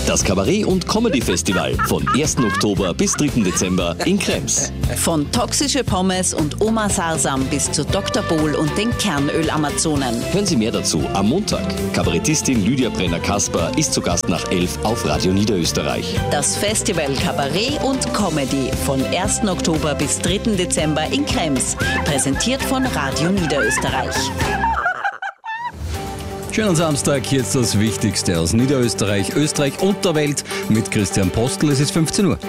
Das Kabarett- und Comedy-Festival von 1. Oktober bis 3. Dezember in Krems. Von toxische Pommes und Oma Sarsam bis zu Dr. Bohl und den Kernöl-Amazonen. Hören Sie mehr dazu am Montag. Kabarettistin Lydia Brenner-Kasper ist zu Gast nach 11 auf Radio Niederösterreich. Das Festival Kabarett und Comedy von 1. Oktober bis 3. Dezember in Krems. Präsentiert von Radio Niederösterreich. Schönen Samstag, jetzt das Wichtigste aus Niederösterreich, Österreich und der Welt mit Christian Postel. Es ist 15 Uhr.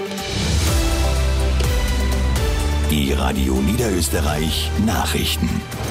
Die Radio Niederösterreich Nachrichten.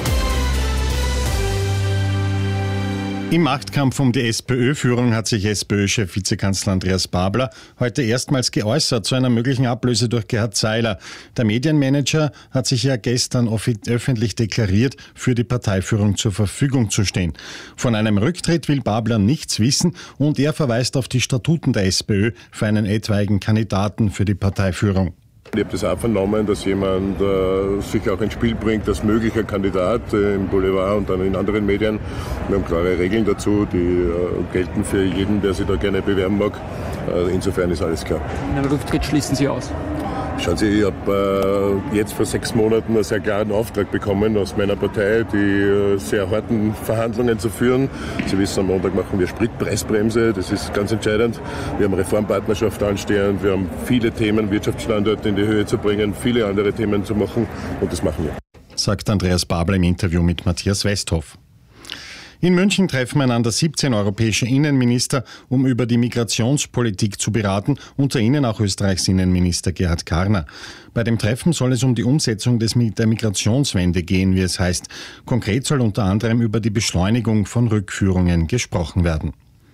Im Machtkampf um die SPÖ-Führung hat sich SPÖ-Chef Vizekanzler Andreas Babler heute erstmals geäußert zu einer möglichen Ablöse durch Gerhard Seiler. Der Medienmanager hat sich ja gestern öffentlich deklariert, für die Parteiführung zur Verfügung zu stehen. Von einem Rücktritt will Babler nichts wissen und er verweist auf die Statuten der SPÖ für einen etwaigen Kandidaten für die Parteiführung. Ich habe das auch vernommen, dass jemand sich auch ins Spiel bringt als möglicher Kandidat im Boulevard und dann in anderen Medien. Wir haben klare Regeln dazu, die gelten für jeden, der sich da gerne bewerben mag. Insofern ist alles klar. Einen Rücktritt schließen Sie aus? Schauen Sie, ich habe jetzt vor 6 Monaten einen sehr klaren Auftrag bekommen aus meiner Partei, die sehr harten Verhandlungen zu führen. Sie wissen, am Montag machen wir Spritpreisbremse, das ist ganz entscheidend. Wir haben Reformpartnerschaft anstehend, wir haben viele Themen, Wirtschaftsstandorte in die Höhe zu bringen, viele andere Themen zu machen und das machen wir. Sagt Andreas Babler im Interview mit Matthias Westhoff. In München treffen einander 17 europäische Innenminister, um über die Migrationspolitik zu beraten, unter ihnen auch Österreichs Innenminister Gerhard Karner. Bei dem Treffen soll es um die Umsetzung der Migrationswende gehen, wie es heißt. Konkret soll unter anderem über die Beschleunigung von Rückführungen gesprochen werden.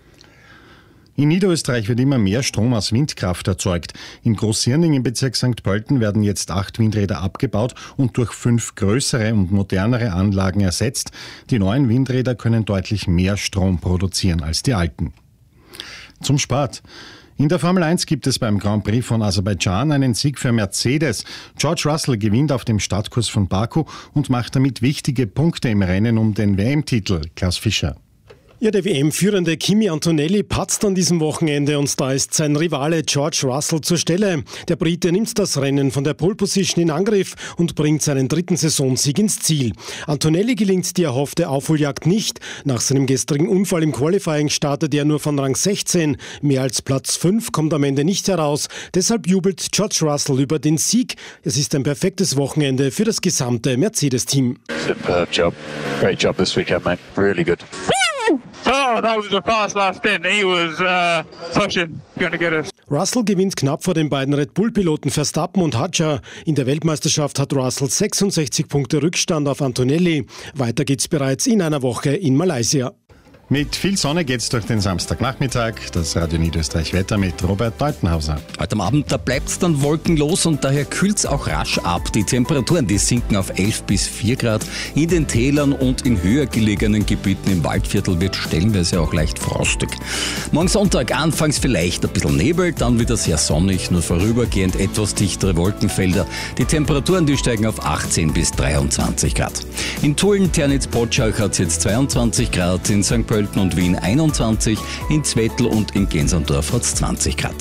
In Niederösterreich wird immer mehr Strom aus Windkraft erzeugt. In Großsirning im Bezirk St. Pölten werden jetzt 8 Windräder abgebaut und durch 5 größere und modernere Anlagen ersetzt. Die neuen Windräder können deutlich mehr Strom produzieren als die alten. Zum Sport. In der Formel 1 gibt es beim Grand Prix von Aserbaidschan einen Sieg für Mercedes. George Russell gewinnt auf dem Startkurs von Baku und macht damit wichtige Punkte im Rennen um den WM-Titel. Klaus Fischer. Ja, der WM-führende Kimi Antonelli patzt an diesem Wochenende und da ist sein Rivale George Russell zur Stelle. Der Brite nimmt das Rennen von der Pole Position in Angriff und bringt seinen 3. Saisonsieg ins Ziel. Antonelli gelingt die erhoffte Aufholjagd nicht. Nach seinem gestrigen Unfall im Qualifying startet er nur von Rang 16. Mehr als Platz 5 kommt am Ende nicht heraus. Deshalb jubelt George Russell über den Sieg. Es ist ein perfektes Wochenende für das gesamte Mercedes-Team. Superb job. Great job this weekend, mate. Really good. Oh, that was a fast last stint. He was pushing, going to get us. Russell gewinnt knapp vor den beiden Red Bull-Piloten Verstappen und Hadjar. In der Weltmeisterschaft hat Russell 66 Punkte Rückstand auf Antonelli. Weiter geht's bereits in einer Woche in Malaysia. Mit viel Sonne geht's durch den Samstagnachmittag. Das Radio Niederösterreich Wetter mit Robert Deutenhauser. Heute am Abend, da bleibt's dann wolkenlos und daher kühlt's auch rasch ab. Die Temperaturen, die sinken auf 11 bis 4 Grad. In den Tälern und in höher gelegenen Gebieten im Waldviertel wird stellenweise auch leicht frostig. Morgen Sonntag anfangs vielleicht ein bisschen Nebel, dann wieder sehr sonnig, nur vorübergehend etwas dichtere Wolkenfelder. Die Temperaturen, die steigen auf 18 bis 23 Grad. In Tulln, Ternitz, Potschach hat's jetzt 22 Grad, in St. Pölten und Wien 21, in Zwettl und in Gensandorf hat es 20 Grad.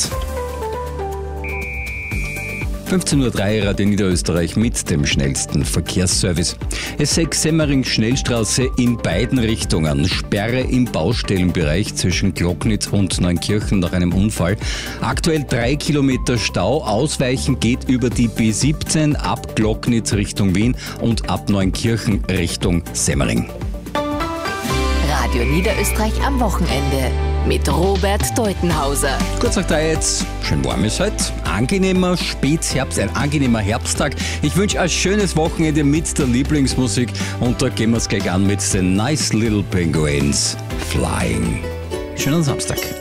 15.03 Uhr Radio Niederösterreich mit dem schnellsten Verkehrsservice. S6 Semmering-Schnellstraße in beiden Richtungen. Sperre im Baustellenbereich zwischen Glocknitz und Neunkirchen nach einem Unfall. Aktuell 3 Kilometer Stau. Ausweichen geht über die B17 ab Glocknitz Richtung Wien und ab Neunkirchen Richtung Semmering. Radio Niederösterreich am Wochenende mit Robert Deutenhauser. Kurz nach 3 jetzt, schön warm ist heute, angenehmer Spätherbst, ein angenehmer Herbsttag. Ich wünsche ein schönes Wochenende mit der Lieblingsmusik und da gehen wir es gleich an mit den Nice Little Penguins Flying. Schönen Samstag.